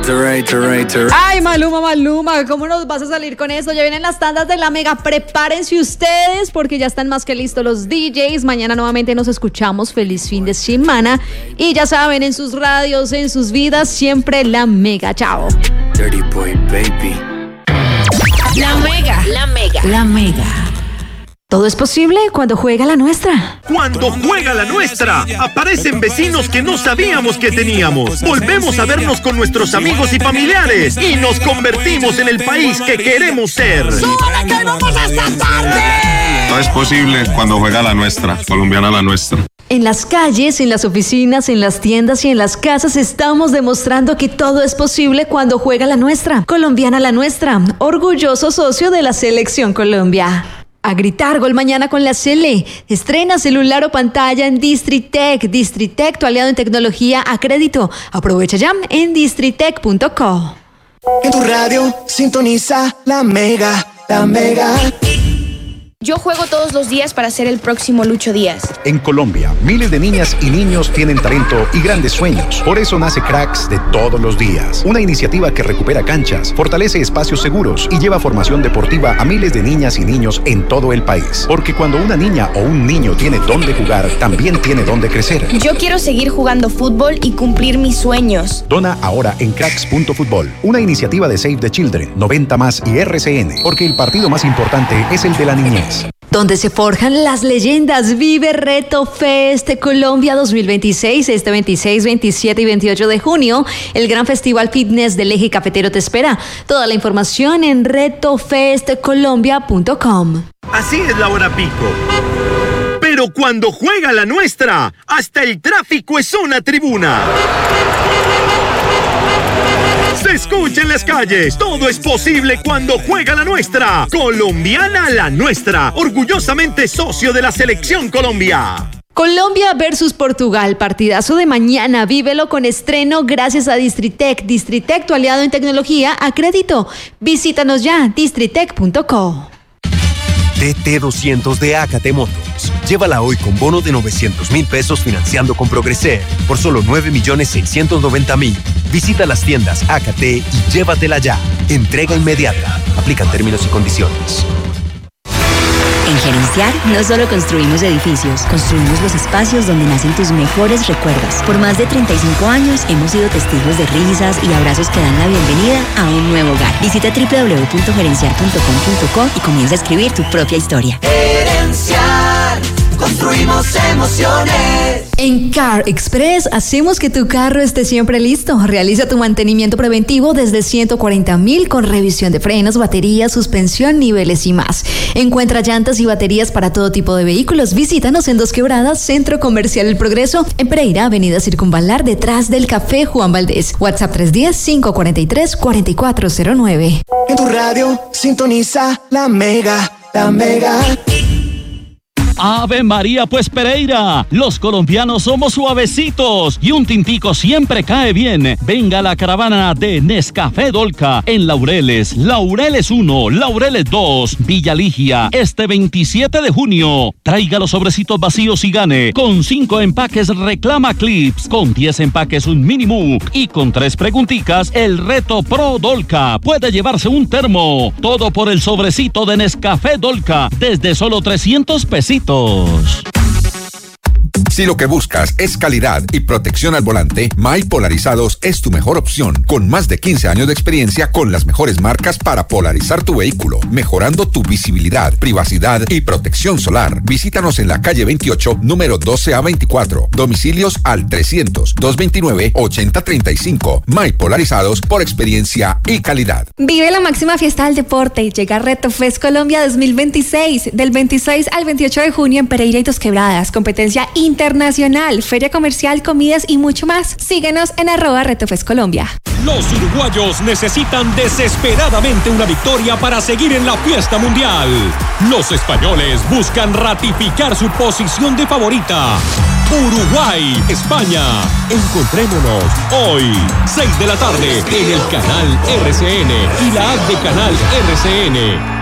Ay, Maluma, ¿cómo nos vas a salir con esto? Ya vienen las tandas de la Mega, prepárense ustedes porque ya están más que listos los DJs. Mañana nuevamente nos escuchamos, feliz fin de semana. Y ya saben, en sus radios, en sus vidas, siempre la Mega, chao. Dirty Boy, baby. La Mega. Todo es posible cuando juega la nuestra. Cuando juega la nuestra, aparecen vecinos que no sabíamos que teníamos. Volvemos a vernos con nuestros amigos y familiares y nos convertimos en el país que queremos ser. ¡Súbale que vamos hasta tarde! Todo es posible cuando juega la nuestra, colombiana la nuestra. En las calles, en las oficinas, en las tiendas y en las casas estamos demostrando que todo es posible cuando juega la nuestra. Colombiana la nuestra, orgulloso socio de la Selección Colombia. A gritar gol mañana con la Sele. Estrena celular o pantalla en Distritec. Distritec, tu aliado en tecnología a crédito. Aprovecha ya en distritec.co. En tu radio sintoniza la Mega, la Mega. Yo juego todos los días para ser el próximo Lucho Díaz. En Colombia, miles de niñas y niños tienen talento y grandes sueños. Por eso nace Cracks de todos los días. Una iniciativa que recupera canchas, fortalece espacios seguros y lleva formación deportiva a miles de niñas y niños en todo el país. Porque cuando una niña o un niño tiene dónde jugar, también tiene dónde crecer. Yo quiero seguir jugando fútbol y cumplir mis sueños. Dona ahora en cracks.futbol. Una iniciativa de Save the Children, 90 Más y RCN. Porque el partido más importante es el de la niñez. Donde se forjan las leyendas. Vive Reto Fest Colombia 2026, este 26, 27 y 28 de junio. El gran festival fitness del Eje Cafetero te espera. Toda la información en retofestcolombia.com. Así es la hora pico. Pero cuando juega la nuestra, hasta el tráfico es una tribuna. Se escucha en las calles. Todo es posible cuando juega la nuestra. Colombiana la nuestra. Orgullosamente socio de la Selección Colombia. Colombia versus Portugal. Partidazo de mañana. Vívelo con estreno gracias a Distritec. Distritec, tu aliado en tecnología a crédito. Visítanos ya. Distritec.co. DT200 de Acate Motors. Llévala hoy con bono de 900,000 pesos financiando con Progreser por solo 9,690,000. Visita las tiendas Acate y llévatela ya. Entrega inmediata. Aplican términos y condiciones. En Gerenciar no solo construimos edificios, construimos los espacios donde nacen tus mejores recuerdos. Por más de 35 años hemos sido testigos de risas y abrazos que dan la bienvenida a un nuevo hogar. Visita www.gerenciar.com.co y comienza a escribir tu propia historia. Gerenciar, construimos emociones. En Car Express hacemos que tu carro esté siempre listo. Realiza tu mantenimiento preventivo desde 140,000 con revisión de frenos, baterías, suspensión, niveles y más. Encuentra llantas y baterías para todo tipo de vehículos. Visítanos en Dos Quebradas, Centro Comercial El Progreso, en Pereira, Avenida Circunvalar, detrás del Café Juan Valdés. WhatsApp 310-543-4409. En tu radio sintoniza la Mega, la Mega. Ave María, pues Pereira, los colombianos somos suavecitos y un tintico siempre cae bien. Venga a la caravana de Nescafé Dolca en Laureles 1, Laureles 2, Villa Ligia, este 27 de junio. Traiga los sobrecitos vacíos y gane. Con 5 empaques reclama clips, con 10 empaques un mini y con 3 pregunticas el reto Pro Dolca. Puede llevarse un termo. Todo por el sobrecito de Nescafé Dolca desde solo 300 pesitos. Si lo que buscas es calidad y protección al volante, My Polarizados es tu mejor opción. Con más de 15 años de experiencia con las mejores marcas para polarizar tu vehículo, mejorando tu visibilidad, privacidad y protección solar. Visítanos en la calle 28, número 12A24. Domicilios al 300-229-8035. My Polarizados, por experiencia y calidad. Vive la máxima fiesta del deporte. Llega Reto Fest Colombia 2026. Del 26 al 28 de junio en Pereira y Dos Quebradas. Competencia internacional, feria comercial, comidas y mucho más. Síguenos en @RetoFestColombia. Los uruguayos necesitan desesperadamente una victoria para seguir en la fiesta mundial. Los españoles buscan ratificar su posición de favorita. Uruguay, España. Encontrémonos hoy, 6 de la tarde, en el canal RCN y la app de canal RCN.